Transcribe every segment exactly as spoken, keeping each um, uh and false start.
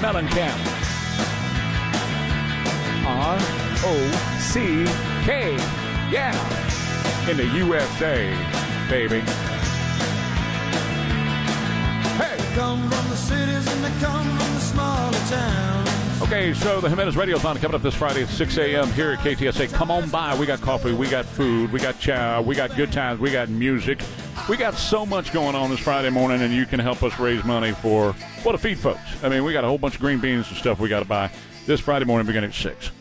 Mellencamp. R O C K. Yeah. In the U S A, baby. Hey. They come from the cities and they come from the smaller towns. Okay, so the Jimenez Radiothon coming up this Friday at six a.m. here at K T S A. Come on by. We got coffee, we got food, we got chow, we got good times, we got music. We got so much going on this Friday morning, and you can help us raise money for, well, to feed folks. I mean, we got a whole bunch of green beans and stuff we got to buy this Friday morning beginning at six.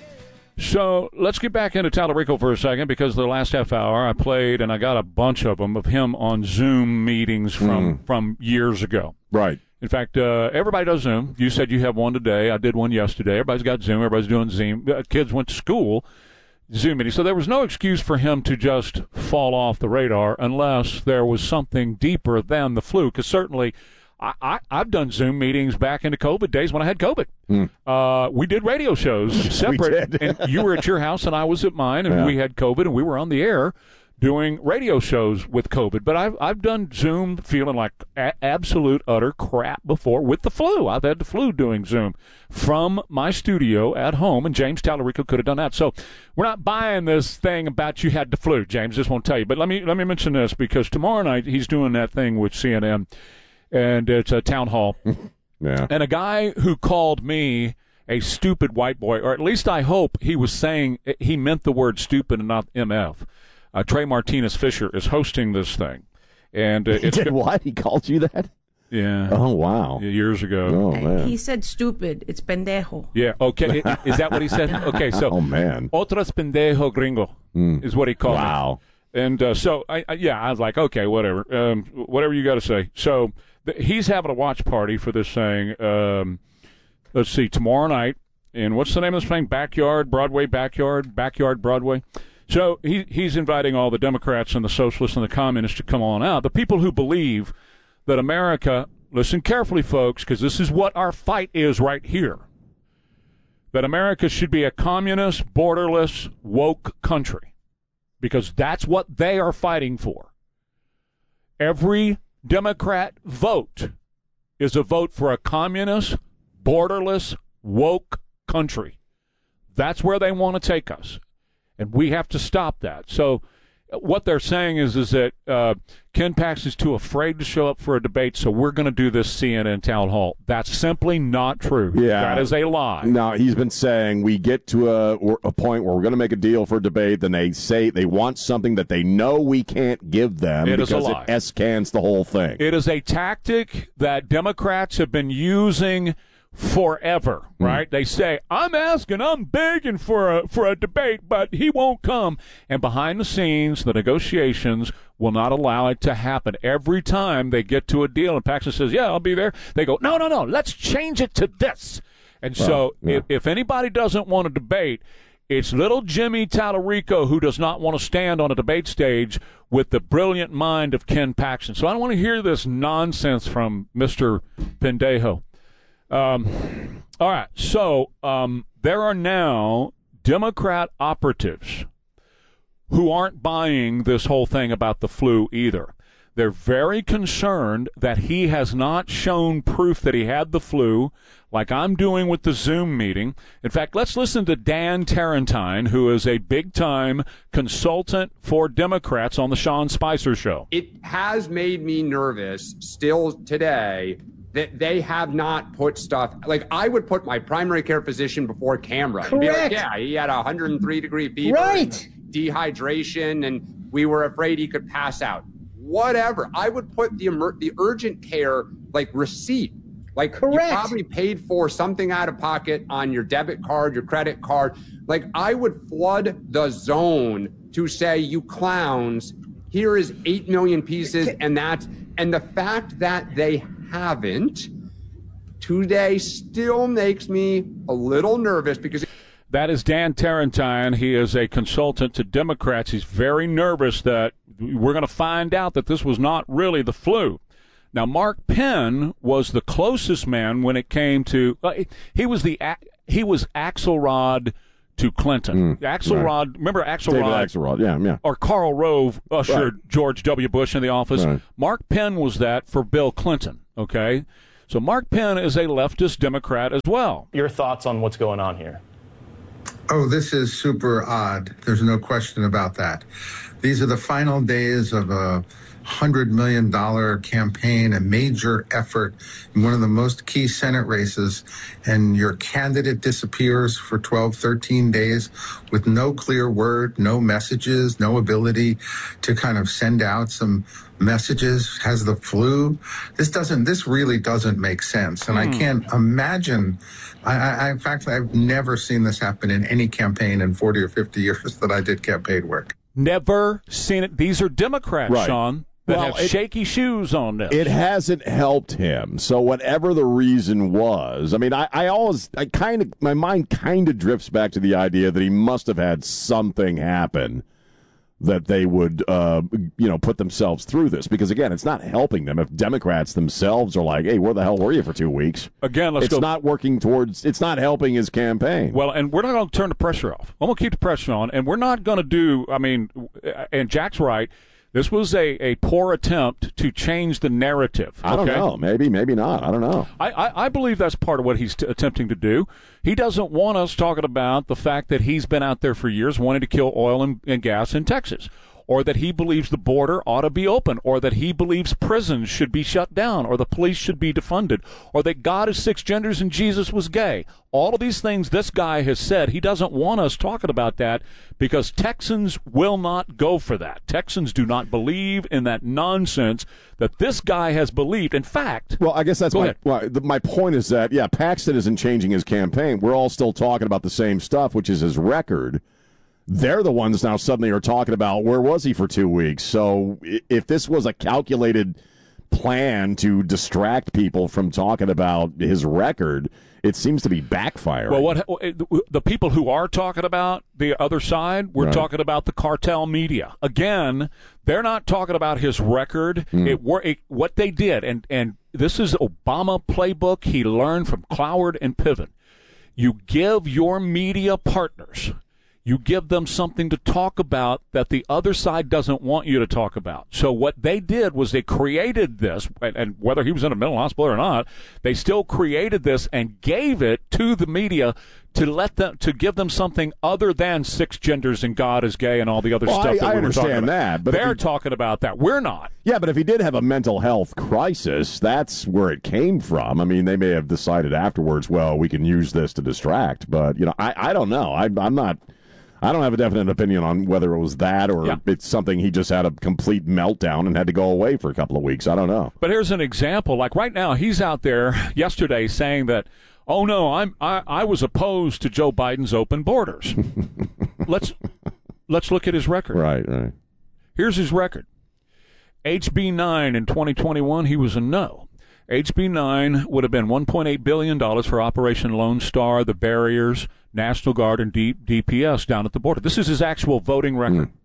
So let's get back into Tallarico for a second, because the last half hour I played, and I got a bunch of them, of him on Zoom meetings from, mm. from years ago. Right. In fact, uh, everybody does Zoom. You said you have one today. I did one yesterday. Everybody's got Zoom. Everybody's doing Zoom. Uh, kids went to school, Zoom meeting. So there was no excuse for him to just fall off the radar unless there was something deeper than the flu, because certainly I, I, I've done Zoom meetings back in the COVID days when I had COVID. Mm. Uh, we did radio shows separate, and you were at your house and I was at mine, and yeah. we had COVID, and we were on the air doing radio shows with COVID. But I've I've done Zoom feeling like a- absolute utter crap before with the flu. I've had the flu doing Zoom from my studio at home, and James Tallarico could have done that. So we're not buying this thing about you had the flu, James. Just won't tell you. But let me let me mention this, because tomorrow night he's doing that thing with C N N, and it's a town hall. Yeah. And a guy who called me a stupid white boy, or at least I hope he was saying he meant the word stupid and not M F. Uh, Trey Martinez Fisher is hosting this thing, and uh, he it's did what? He called you that? Yeah. Oh wow. Years ago. Oh man. He said stupid. It's pendejo. Yeah. Okay. Is that what he said? Okay. So. Oh man. Otras pendejo gringo mm. is what he called wow. me. And uh, so I, I yeah I was like, okay, whatever, um, whatever you got to say. So th- he's having a watch party for this thing. Um, let's see, tomorrow night, and what's the name of this thing? Backyard Broadway. Backyard. Backyard Broadway. So he he's inviting all the Democrats and the socialists and the communists to come on out. The people who believe that America, listen carefully, folks, because this is what our fight is right here, that America should be a communist, borderless, woke country, because that's what they are fighting for. Every Democrat vote is a vote for a communist, borderless, woke country. That's where they want to take us. And we have to stop that. So what they're saying is is that uh, Ken Paxton is too afraid to show up for a debate, so we're going to do this C N N town hall. That's simply not true. Yeah. That is a lie. No, he's been saying we get to a, a point where we're going to make a deal for a debate, then they say they want something that they know we can't give them it because is a lie. It S-cans the whole thing. It is a tactic that Democrats have been using forever, right? Mm. They say, I'm asking, I'm begging for a for a debate, but he won't come. And behind the scenes, the negotiations will not allow it to happen. Every time they get to a deal and Paxton says, yeah, I'll be there, they go, no, no, no, let's change it to this. And well, so yeah. if, if anybody doesn't want to debate, it's little Jimmy Tallarico who does not want to stand on a debate stage with the brilliant mind of Ken Paxton. So I don't want to hear this nonsense from Mister Pendejo. Um, all right, so um, there are now Democrat operatives who aren't buying this whole thing about the flu either. They're very concerned that he has not shown proof that he had the flu, like I'm doing with the Zoom meeting. In fact, let's listen to Dan Tarantine, who is a big-time consultant for Democrats on the Sean Spicer Show. It has made me nervous still today that they have not put stuff, like I would put my primary care physician before camera. Correct. And be like, yeah, he had a one hundred three degree fever, right, and dehydration, and we were afraid he could pass out. Whatever. I would put the emer- the urgent care, like, receipt. Like, correct, you probably paid for something out of pocket on your debit card, your credit card. Like, I would flood the zone to say, you clowns, here is eight million pieces, and that's, and the fact that they haven't today still makes me a little nervous, because that is Dan Tarantine. He is a consultant to Democrats. He's very nervous that we're going to find out that this was not really the flu. Now, Mark Penn was the closest man when it came to uh, he was the he was Axelrod to Clinton. Mm, Axelrod, right. Remember Axelrod? David Axelrod, yeah, yeah. Or Karl Rove ushered right. George W. Bush in the office. Right. Mark Penn was that for Bill Clinton, okay? So Mark Penn is a leftist Democrat as well. Your thoughts on what's going on here? Oh, this is super odd. There's no question about that. These are the final days of a one hundred million dollars campaign, a major effort in one of the most key Senate races, and your candidate disappears for twelve, thirteen days with no clear word, no messages, no ability to kind of send out some messages, has the flu. This doesn't, this really doesn't make sense. And mm. I can't imagine, I, I, in fact, I've never seen this happen in any campaign in forty or fifty years that I did campaign work. Never seen it. These are Democrats, right. Sean, that well, have it, shaky shoes on this. It hasn't helped him. So whatever the reason was, I mean, I, I always, I kind of, my mind kind of drifts back to the idea that he must have had something happen that they would, uh, you know, put themselves through this. Because, again, it's not helping them if Democrats themselves are like, hey, where the hell were you for two weeks? Again, let's it's go. It's not working towards, it's not helping his campaign. Well, and we're not going to turn the pressure off. I'm going to keep the pressure on, and we're not going to do, I mean, and Jack's right, this was a, a poor attempt to change the narrative. I don't okay? know. Maybe, maybe not. I don't know. I, I, I believe that's part of what he's t- attempting to do. He doesn't want us talking about the fact that he's been out there for years wanting to kill oil and, and gas in Texas, or that he believes the border ought to be open, or that he believes prisons should be shut down, or the police should be defunded, or that God is six genders and Jesus was gay. All of these things this guy has said, he doesn't want us talking about that because Texans will not go for that. Texans do not believe in that nonsense that this guy has believed. In fact, well, I guess that's go my ahead. well, the, my point is that, yeah, Paxton isn't changing his campaign. We're all still talking about the same stuff, which is his record. They're the ones now suddenly are talking about where was he for two weeks. So if this was a calculated plan to distract people from talking about his record, it seems to be backfiring. Well, what the people who are talking about the other side, we're right. talking about the cartel media. Again, they're not talking about his record. Mm. It, it what they did, and and this is Obama playbook he learned from Cloward and Piven. You give your media partners, you give them something to talk about that the other side doesn't want you to talk about. So what they did was they created this, and, and whether he was in a mental hospital or not, they still created this and gave it to the media to let them to give them something other than six genders and God is gay and all the other well, stuff I, that I we understand were talking about. that, but they're he, talking about that. We're not. Yeah, but if he did have a mental health crisis, that's where it came from. I mean, they may have decided afterwards, well, we can use this to distract, but you know, I, I don't know. I, I'm not. I don't have a definite opinion on whether it was that or yeah. it's something he just had a complete meltdown and had to go away for a couple of weeks. I don't know. But here's an example. Like right now, he's out there yesterday saying that, oh, no, I'm, I, I was opposed to Joe Biden's open borders. let's let's look at his record. Right, right. Here's his record. H B nine in twenty twenty-one, he was a no. H B nine would have been one point eight billion dollars for Operation Lone Star, the barriers, National Guard, and D- DPS down at the border. This is his actual voting record. Mm.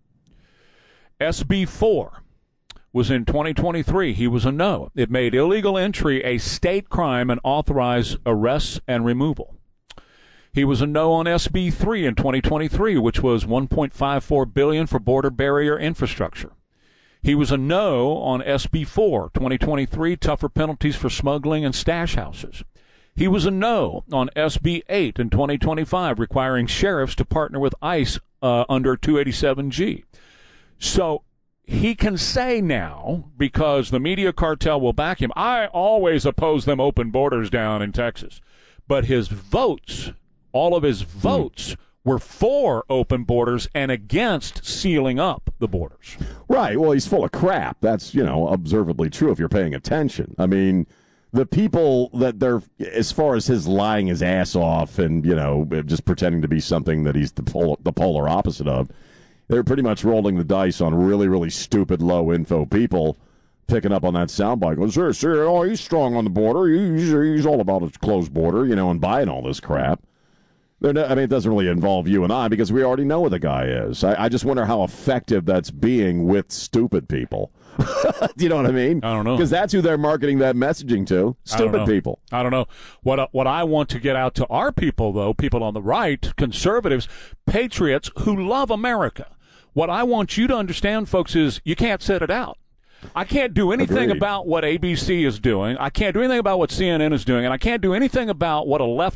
S B four was in twenty twenty-three. He was a no. It made illegal entry a state crime and authorized arrests and removal. He was a no on S B three in twenty twenty-three, which was one point five four billion dollars for border barrier infrastructure. He was a no on S B four, twenty twenty-three, tougher penalties for smuggling and stash houses. He was a no on S B eight in twenty twenty-five, requiring sheriffs to partner with ICE uh, under two eighty-seven G. So he can say now, because the media cartel will back him, I always oppose them open borders down in Texas. But his votes, all of his votes, mm. were for open borders and against sealing up the borders. Right. Well, he's full of crap. That's, you know, observably true if you're paying attention. I mean, the people that they're, as far as his lying his ass off and, you know, just pretending to be something that he's the, pol- the polar opposite of, they're pretty much rolling the dice on really, really stupid, low-info people picking up on that soundbite. Goes, sure, sure, oh, he's strong on the border. He's, he's all about a closed border, you know, and buying all this crap. No, I mean, it doesn't really involve you and I because we already know what the guy is. I, I just wonder how effective that's being with stupid people. Do you know what I mean? I don't know. Because that's who they're marketing that messaging to. Stupid people. I don't know. What, uh, what I want to get out to our people, though, people on the right, conservatives, patriots who love America, what I want you to understand, folks, is you can't sit it out. I can't do anything Agreed. about what A B C is doing. I can't do anything about what C N N is doing, and I can't do anything about what a left